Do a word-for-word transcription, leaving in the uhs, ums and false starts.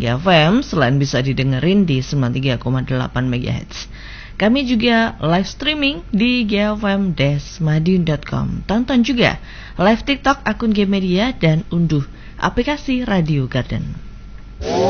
G F M selain bisa didengerin di sembilan puluh tiga koma delapan megahertz. Kami juga live streaming di g f m dash madiun dot com. Tonton juga live TikTok akun G Media dan unduh aplikasi Radio Garden.